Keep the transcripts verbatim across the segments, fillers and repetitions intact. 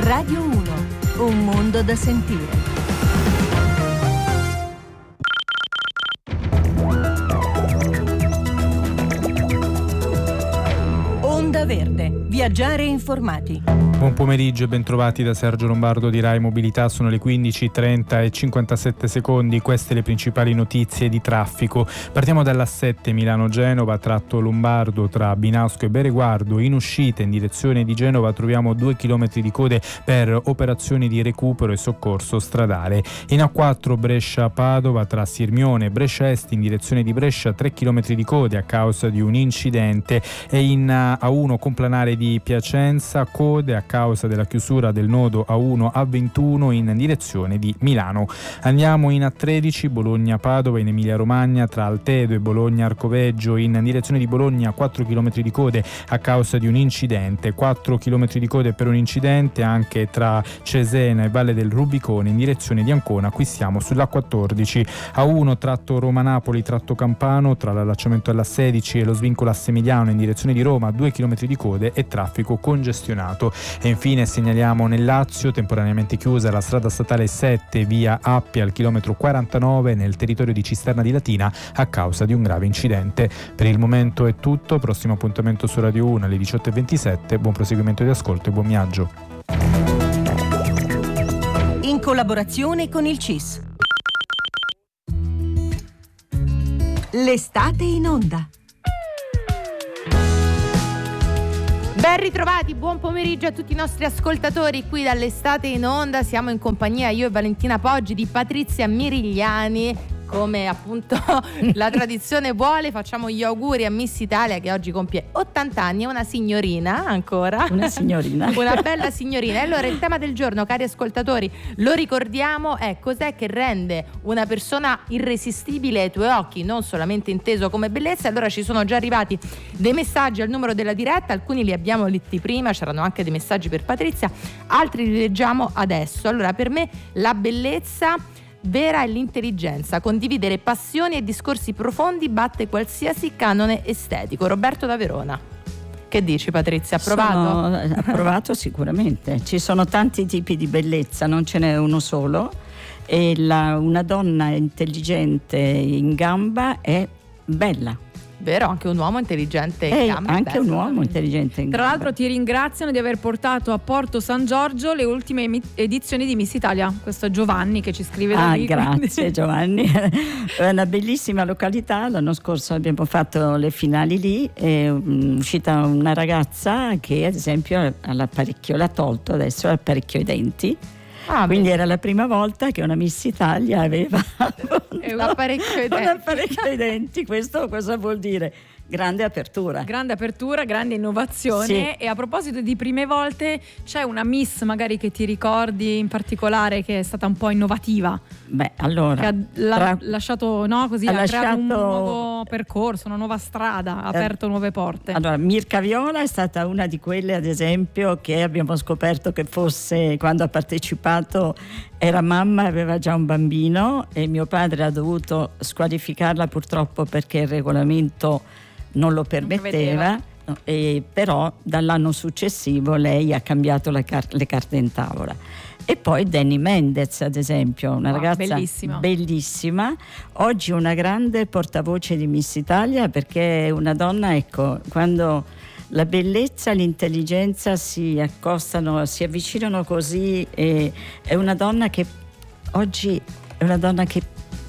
Radio uno, un mondo da sentire. Onda Verde, viaggiare informati. Buon pomeriggio e bentrovati da Sergio Lombardo di Rai Mobilità. Sono le quindici, trenta e cinquantasette secondi. Queste le principali notizie di traffico. Partiamo dall'A sette Milano-Genova, tratto lombardo tra Binasco e Bereguardo. In uscita in direzione di Genova troviamo due chilometri di code per operazioni di recupero e soccorso stradale. In A quattro Brescia-Padova tra Sirmione e Brescia Est in direzione di Brescia tre chilometri di code a causa di un incidente. E in A uno Complanare di Piacenza code a causa della chiusura del nodo A uno A ventuno in direzione di Milano. Andiamo in A tredici Bologna-Padova in Emilia-Romagna tra Altedo e Bologna-Arcoveggio in direzione di Bologna quattro chilometri di code a causa di un incidente. quattro chilometri di code per un incidente anche tra Cesena e Valle del Rubicone in direzione di Ancona. Qui siamo sull'A quattordici. A uno tratto Roma-Napoli tratto Campano tra l'allacciamento alla sedici e lo svincolo a Semigliano in direzione di Roma due chilometri di code e traffico congestionato. E infine segnaliamo nel Lazio temporaneamente chiusa la strada statale sette via Appia al chilometro quarantanove nel territorio di Cisterna di Latina a causa di un grave incidente. Per il momento è tutto, prossimo appuntamento su Radio uno alle diciotto e ventisette. Buon proseguimento di ascolto e buon viaggio. In collaborazione con il C I S. L'estate in onda. Ben ritrovati, buon pomeriggio a tutti i nostri ascoltatori qui dall'Estate in Onda. Siamo in compagnia, io e Valentina Poggi, di Patrizia Mirigliani. Come appunto la tradizione vuole, facciamo gli auguri a Miss Italia che oggi compie ottanta anni, è una signorina ancora. Una signorina. Una bella signorina. E allora il tema del giorno, cari ascoltatori, lo ricordiamo, è cos'è che rende una persona irresistibile ai tuoi occhi, non solamente inteso come bellezza. Allora ci sono già arrivati dei messaggi al numero della diretta, alcuni li abbiamo letti prima, c'erano anche dei messaggi per Patrizia, altri li leggiamo adesso. Allora, per me la bellezza vera è l'intelligenza, condividere passioni e discorsi profondi batte qualsiasi canone estetico. Roberto da Verona. Che dici, Patrizia? Approvato? Sono approvato sicuramente. Ci sono tanti tipi di bellezza, non ce n'è uno solo, e la, una donna intelligente in gamba è bella. Vero, anche un uomo intelligente in eh, gamba. Anche bello. un uomo intelligente in Tra gamba. l'altro ti ringraziano di aver portato a Porto San Giorgio le ultime emi- edizioni di Miss Italia. Questo è Giovanni che ci scrive da Ah, lì. grazie quindi... Giovanni. È una bellissima località. L'anno scorso abbiamo fatto le finali lì. È uscita una ragazza che ad esempio ha l'apparecchio, l'ha tolto, adesso ha l'apparecchio ai denti. Ah, quindi beh. era la prima volta che una Miss Italia aveva un apparecchio ai denti. un apparecchio ai denti. Questo cosa vuol dire? Grande apertura. Grande apertura, grande innovazione. Sì. E a proposito di prime volte, c'è una Miss magari che ti ricordi in particolare che è stata un po' innovativa? Beh, allora Che ha la- tra- lasciato, no, così, ha ha, creato un lasciato- nuovo percorso, una nuova strada, ha aperto nuove porte. Allora, Mirka Viola è stata una di quelle, ad esempio, che abbiamo scoperto che fosse, quando ha partecipato, era mamma, aveva già un bambino e mio padre ha dovuto squalificarla purtroppo perché il regolamento non lo permetteva, no, e però dall'anno successivo lei ha cambiato le, car- le carte in tavola. E poi Danny Mendez, ad esempio, una Ah, ragazza bellissima. bellissima, oggi una grande portavoce di Miss Italia, perché è una donna, ecco, quando la bellezza e l'intelligenza si accostano, si avvicinano così, e è una donna che oggi è una donna che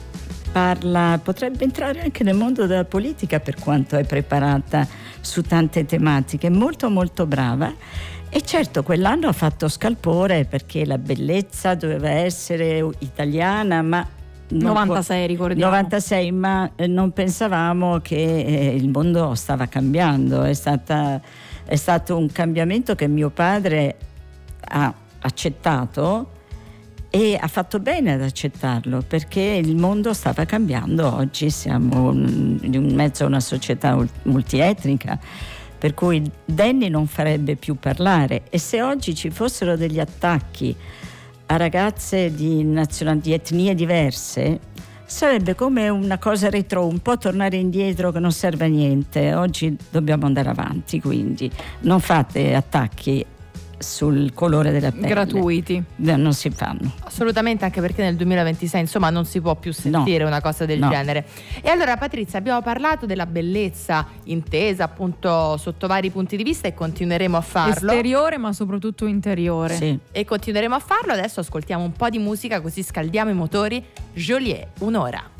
parla, potrebbe entrare anche nel mondo della politica per quanto è preparata su tante tematiche, molto molto brava. E certo quell'anno ha fatto scalpore perché la bellezza doveva essere italiana, ma non novantasei, può, ricordiamo. novantasei, ma eh, non pensavamo che eh, il mondo stava cambiando. È stata, è stato un cambiamento che mio padre ha accettato e ha fatto bene ad accettarlo, perché il mondo stava cambiando. Oggi siamo in mezzo a una società multietnica, per cui Danny non farebbe più parlare. E se oggi ci fossero degli attacchi a ragazze di, nazione, di etnie diverse, sarebbe come una cosa retro, un po' tornare indietro che non serve a niente. Oggi dobbiamo andare avanti, quindi non fate attacchi sul colore della pelle. Gratuiti. No, non si fanno. Assolutamente, anche perché nel duemilaventisei insomma non si può più sentire No. una cosa del No. genere. E allora Patrizia, abbiamo parlato della bellezza intesa appunto sotto vari punti di vista e continueremo a farlo. Esteriore ma soprattutto interiore. Sì. E continueremo a farlo. Adesso ascoltiamo un po' di musica così scaldiamo i motori. Joliet, un'ora.